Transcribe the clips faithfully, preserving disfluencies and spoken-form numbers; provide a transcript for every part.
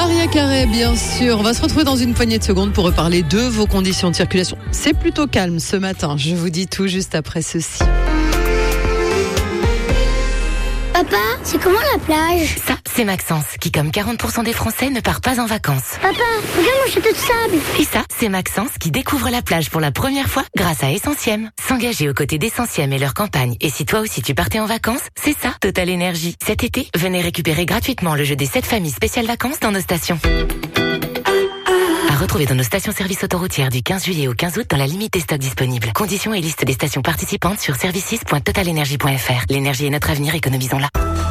Maria Carré, bien sûr. On va se retrouver dans une poignée de secondes pour reparler de vos conditions de circulation. C'est plutôt calme ce matin. Je vous dis tout juste après ceci. Papa, c'est comment la plage? Ça, c'est Maxence, qui comme quarante pour cent des Français ne part pas en vacances. Papa, regarde mon château de sable. Et ça, c'est Maxence qui découvre la plage pour la première fois grâce à Essentiem. S'engager aux côtés d'Essentiem et leur campagne. Et si toi aussi tu partais en vacances, c'est ça, Total Énergie. Cet été, venez récupérer gratuitement le jeu des sept familles spéciales vacances dans nos stations. À retrouver dans nos stations-service autoroutières du quinze juillet au quinze août dans la limite des stocks disponibles. Conditions et liste des stations participantes sur services point total énergie point f r. L'énergie est notre avenir, économisons-la.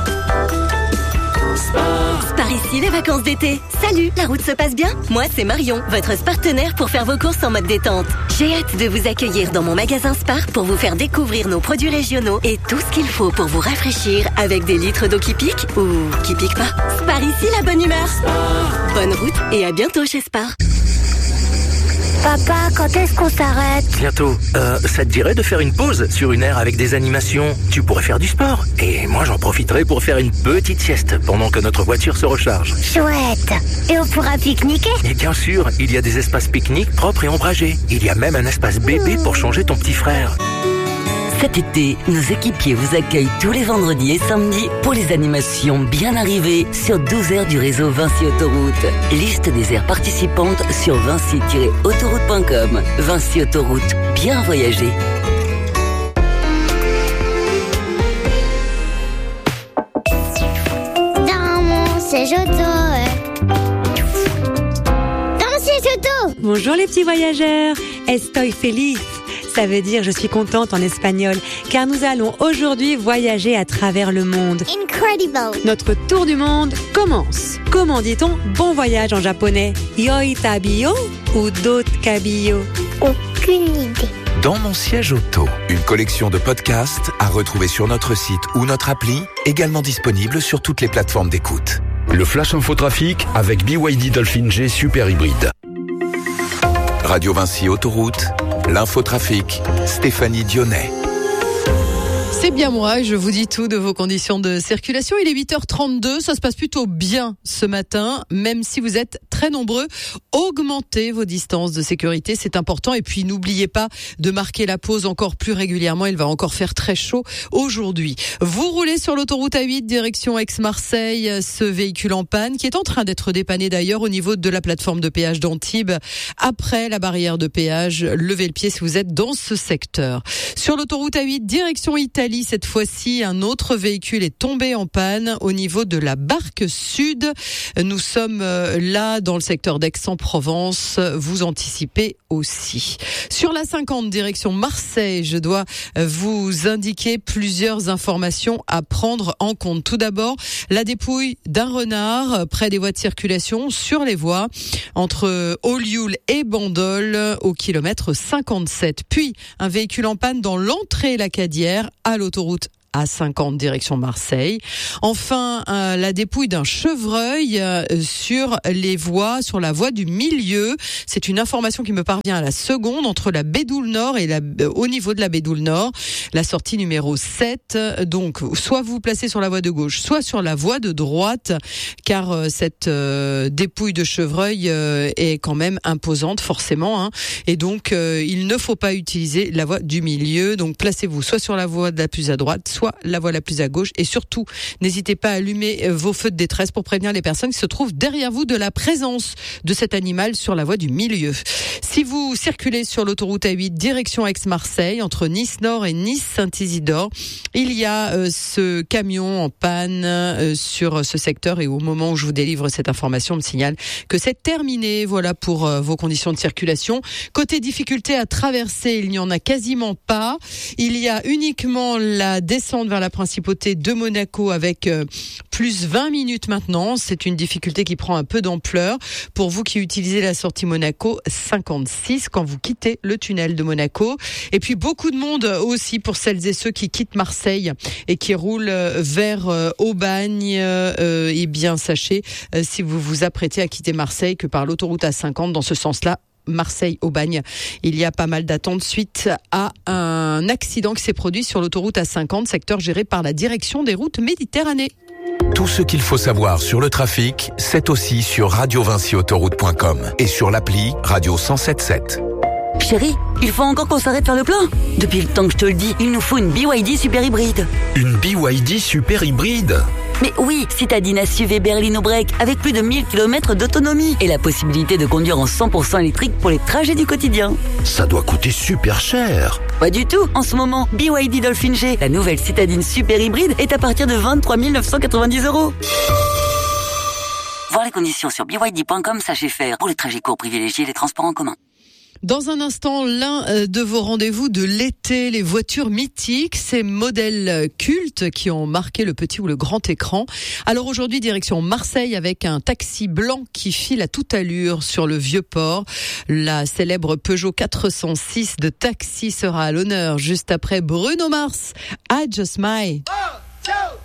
Par ici, les vacances d'été. Salut, la route se passe bien? Moi, c'est Marion, votre partenaire pour faire vos courses en mode détente. J'ai hâte de vous accueillir dans mon magasin Spar pour vous faire découvrir nos produits régionaux et tout ce qu'il faut pour vous rafraîchir avec des litres d'eau qui piquent ou qui piquent pas. Spar ici, la bonne humeur. Spar. Bonne route et à bientôt chez Spar. Papa, quand est-ce qu'on s'arrête? Bientôt. Euh, ça te dirait de faire une pause sur une aire avec des animations? Tu pourrais faire du sport. Et moi, j'en profiterai pour faire une petite sieste pendant que notre voiture se recharge. Chouette. Et on pourra pique-niquer? Et bien sûr, il y a des espaces pique-nique propres et ombragés. Il y a même un espace bébé pour changer ton petit frère. Cet été, nos équipiers vous accueillent tous les vendredis et samedis pour les animations bien arrivées sur douze aires du réseau Vinci Autoroute. Liste des aires participantes sur vinci tiret autoroute point com. Vinci Autoroute, bien voyager. Dans mon siège auto. Dans mon siège auto. Bonjour les petits voyageurs. Estoy feliz. Ça veut dire je suis contente en espagnol, car nous allons aujourd'hui voyager à travers le monde. Incredible. Notre tour du monde commence. Comment dit-on bon voyage en japonais? Yoi tabiyo ou dot kabiyo? Aucune idée. Dans mon siège auto, une collection de podcasts à retrouver sur notre site ou notre appli, également disponible sur toutes les plateformes d'écoute. Le Flash Infotrafic avec B Y D Dolphin G Super Hybride. Radio Vinci Autoroute, l'infotrafic, Stéphanie Dionnet. C'est bien moi, je vous dis tout de vos conditions de circulation. Il est huit heures trente-deux, ça se passe plutôt bien ce matin, même si vous êtes très nombreux. Augmentez vos distances de sécurité, c'est important. Et puis n'oubliez pas de marquer la pause encore plus régulièrement, il va encore faire très chaud aujourd'hui. Vous roulez sur l'autoroute A huit, direction Aix-Marseille, ce véhicule en panne, qui est en train d'être dépanné d'ailleurs au niveau de la plateforme de péage d'Antibes. Après la barrière de péage, levez le pied si vous êtes dans ce secteur. Sur l'autoroute A huit, direction Italie, cette fois-ci, un autre véhicule est tombé en panne au niveau de la Barque Sud. Nous sommes là dans le secteur d'Aix-en-Provence. Vous anticipez aussi. Sur la cinquante, direction Marseille, je dois vous indiquer plusieurs informations à prendre en compte. Tout d'abord, la dépouille d'un renard près des voies de circulation sur les voies entre Olioul et Bandol au kilomètre cinquante-sept. Puis, un véhicule en panne dans l'entrée Lacadière à l'autoroute A cinquante direction Marseille. Enfin, euh, la dépouille d'un chevreuil euh, sur les voies, sur la voie du milieu. C'est une information qui me parvient à la seconde entre la Bédoule Nord et la, euh, au niveau de la Bédoule Nord, la sortie numéro sept. Donc, soit vous vous placez sur la voie de gauche, soit sur la voie de droite, car euh, cette euh, dépouille de chevreuil euh, est quand même imposante, forcément. Hein, et donc, euh, il ne faut pas utiliser la voie du milieu. Donc, placez-vous soit sur la voie de la plus à droite, soit la voie la plus à gauche. Et surtout, n'hésitez pas à allumer vos feux de détresse pour prévenir les personnes qui se trouvent derrière vous de la présence de cet animal sur la voie du milieu. Si vous circulez sur l'autoroute A huit, direction Aix-Marseille, entre Nice-Nord et Nice-Saint-Isidore, il y a euh, ce camion en panne euh, sur ce secteur. Et au moment où je vous délivre cette information, on me signale que c'est terminé. Voilà pour euh, vos conditions de circulation. Côté difficulté à traverser, il n'y en a quasiment pas. Il y a uniquement la descente vers la principauté de Monaco avec euh, plus vingt minutes maintenant. C'est une difficulté qui prend un peu d'ampleur. Pour vous qui utilisez la sortie Monaco, cinquante-six quand vous quittez le tunnel de Monaco. Et puis beaucoup de monde aussi pour celles et ceux qui quittent Marseille et qui roulent vers euh, Aubagne. Euh, et bien sachez, euh, si vous vous apprêtez à quitter Marseille, que par l'autoroute A cinquante, dans ce sens-là, Marseille-Aubagne, il y a pas mal d'attentes suite à un accident qui s'est produit sur l'autoroute A cinquante, secteur géré par la direction des routes Méditerranée. Tout ce qu'il faut savoir sur le trafic, c'est aussi sur radio vinci autoroute point com et sur l'appli Radio cent sept sept. Chérie, il faut encore qu'on s'arrête faire le plein. Depuis le temps que je te le dis, il nous faut une B Y D super hybride. Une B Y D super hybride? Mais oui, citadine S U V berline break avec plus de mille kilomètres d'autonomie et la possibilité de conduire en cent pour cent électrique pour les trajets du quotidien. Ça doit coûter super cher. Pas du tout. En ce moment, B Y D Dolphin G, la nouvelle citadine super hybride, est à partir de vingt-trois mille neuf cent quatre-vingt-dix euros. Voir les conditions sur b y d point com, sachez faire. Pour les trajets courts, privilégiez les transports en commun. Dans un instant, l'un de vos rendez-vous de l'été, les voitures mythiques, ces modèles cultes qui ont marqué le petit ou le grand écran. Alors aujourd'hui, direction Marseille avec un taxi blanc qui file à toute allure sur le Vieux-Port. La célèbre Peugeot quatre cent six de taxi sera à l'honneur juste après Bruno Mars. I Just Might.